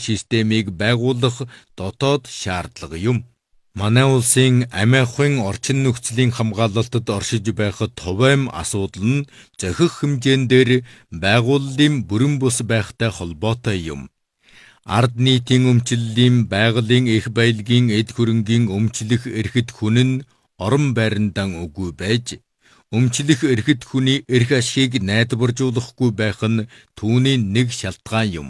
системийг байгуулах дотоод шаардлага юм. Манай улсын амь ахуйн орчин нөхцөлийн хамгаалалтад оршиж байх товайм асуудал нь зохих хэмжээндээр байгууллагын бүрэн бус байхтай холбоотой юм. Ард нийтийн өмчлөлийн байгалийн их баялагын эд хөрөнгийн өмчлөх эрхэт хүн нь орон байрандан үгүй байж, өмчлөх эрхэт хүний эрх ашгийг найдваржуулахгүй байх нь түүний нэг шалтгаан юм.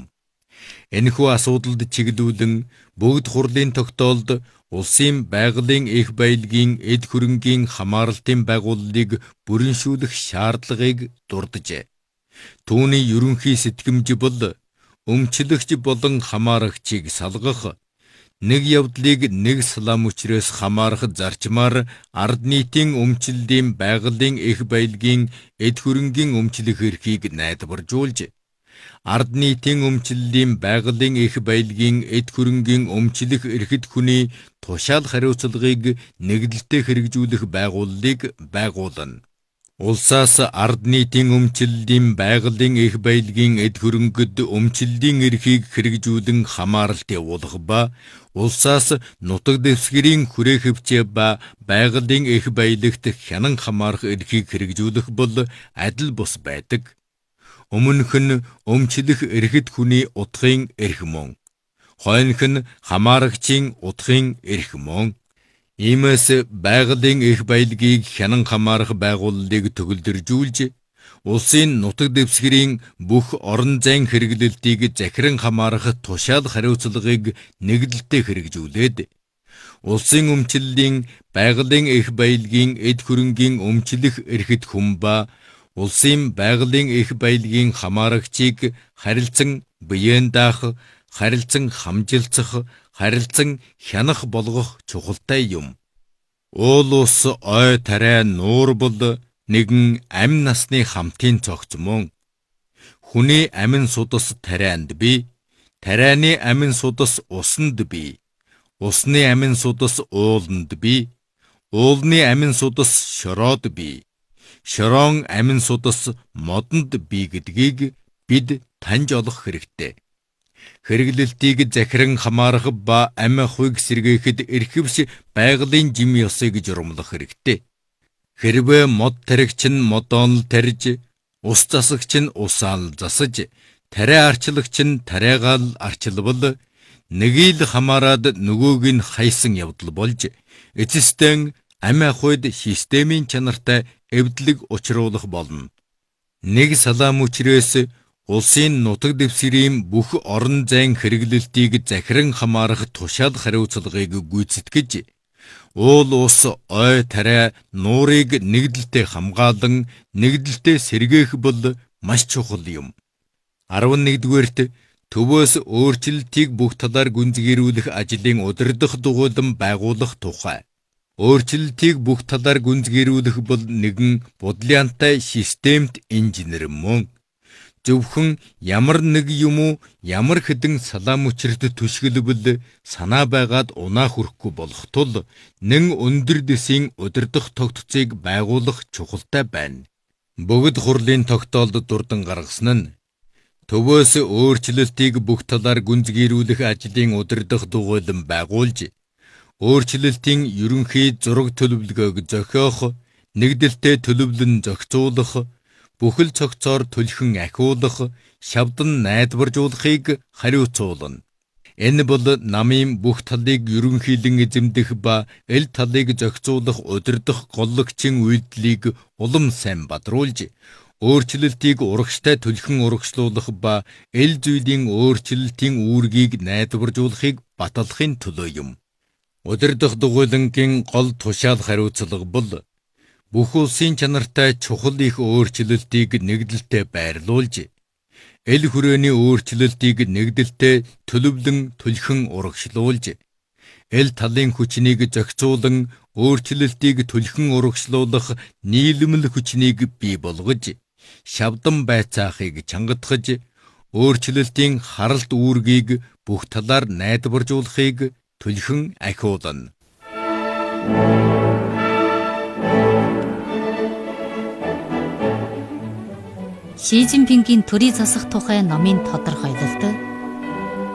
Энэхүү асуудалд чиглүүлэн бүгд хурлын тогтоолд улсын байгалийн их баялагын эд хөрөнгийн хамааралтын байгууллагыг бүрэншүүлэх шаардлагыг дурджээ. Түүний ерөнхий сэтгэмж бол өмчлөгч болон хамаарагчийг салгах, нэг явдлыг нэг салам учраас хамаарах зарчмаар ард нийтийн өмчлөлийн байгалийн их баялагын эд хөрөнгийн өмчлөх эрхийг найдваржуулж, ард нийтийн өмчлөлийн байгалийн их баялагын эд хөрөнгийн өмчлөх эрхэт хүний тушаал хариуцлагыг нэгдэлтэй хэрэгжүүлэх байгууллагыг байгуулна. Улсаас ард нийтийн өмчлөлийн байгалийн их баялагын эд хөрөнгөд өмчлөлийн эрхийг хэрэгжүүлэн хамааралт явуулах ба улсаас нутаг дэвсгэрийн хүрээ хөвчөө ба байгалийн их баялагт хянан хамаарах эрхийг хэрэгжүүлэх бол адил бус байдаг. Өмнөх нь өмчлөх эрхэт хүний утгын эрх мөн. Хойнох нь хамаарагчийн утгын эрх мөн. Иймээс байгалийн их баялагийг хянан хамаарах байгууллагыг төгөлдржүүлж, улсын нутаг дэвсгэрийн бүх орон зайн хэрэглэлтийг захиран хамаарах тушаал хариуцлагыг нэгдэлтэй хэрэгжүүлээд, улсын өмчлөлийн байгалийн их баялагын эд хөрөнгийн өмчлөх эрхэт хүн ба улсын байгалийн их баялагын хамаарагчийг харилцан биеэн даах, харилцан хамжилцах, харилцан хянах болгох чухалтай юм. Уул ус ой тарай нуур бол нэгэн амь насны хамтын цогц мөн. Хүний амин судас тарайнд бий, тарайны амин судас усанд бий, усны амин судас ууланд бий, уулны амин судас шороод бий, шороон амин судас модонд бий гэдгийг бид таньж олох хэрэгтэй. Хэрэглэлтийг захиран хамаарах ба амь ахуйг сэргээхэд эрхэвч байгалийн жим ёсыг журамлах хэрэгтэй. Хэрвээ мод таригч нь модоон тарьж, ус засагч нь усаал засаж, тариа арчлагч нь тариагаал арчилбал, нэгийг л хамаарад нөгөөг нь хайсан явдал болж, эцэстэн амь ахуйд системийн чанартай эвдлэг учруулах болно. Нэг салаам учраас улсын нутаг дэвсгэрийн бүх орон зайн хэрэглэлтийг захиран хамаарах тушаал хариуцлагыг гүйцэтгэж, уул ус ой тарай нуурыг нэгдэлтэй хамгаалан нэгдэлтэй сэргээх бол маш чухал юм. 11-р төвөөс өөрчлөлтийг бүх талаар гүнзгийрүүлэх ажлын удирдах дугуйлан байгуулах тухай. Өөрчлөлтийг бүх талаар гүнзгийрүүлэх бол нэгэн бодлиантай системт инженер мөн. Зөвхөн ямар нэг юм уу ямар хэдэн салаам учирт түшгэлбэл санаа байгаад унаа хүрэхгүй болох тул нэн өндөр дэсийн удирдах тогтцыг байгуулах чухалтай байна. Бүгд хурлын тогтоолд дурдан гаргасан нь төвөөс өөрчлөлтийг бүх талаар гүнзгийрүүлэх ажлын удирдах дугуйлан байгуулж, өөрчлөлтийн ерөнхий зураг төлөвлөгөөг зохиох, нэгдэлтэй төлөвлөн зохицуулах, бүхэл цогцоор түлхэн ахиулах, шавдан найдваржуулахыг хариуцуулна. Энэ бол намын бүх талыг ерөнхийлөн эзэмдэх ба эл талыг зохицуулах удирдах голлогчийн үйлдэлийг улам сайн бадруулж, өөрчлөлтийг урагштай түлхэн урагшлуулах ба эл зүйлийн өөрчлөлтийн үүргийг найдваржуулахыг баталахын төлөө юм. Удирдах дугуйлангийн гол тушаал хариуцлага бол бүх улсын чанартай чухал их өөрчлөлтийг нэгдэлтэй байрлуулж, эл хүрээний өөрчлөлтийг нэгдэлтэй төлөвлөн түлхэн урагшлуулж, эл талын хүчнийг зохицуулан өөрчлөлтийг түлхэн урагшлуулах нийлэмэл хүчнийг бий болгож, шавдан байцаахыг чангатгаж, өөрчлөлтийн харалт үүргийг бүх талаар найдваржуулахыг түлхэн ахиулна. Ши Жинпингийн төрийн засах тухай номын тодорхойлолт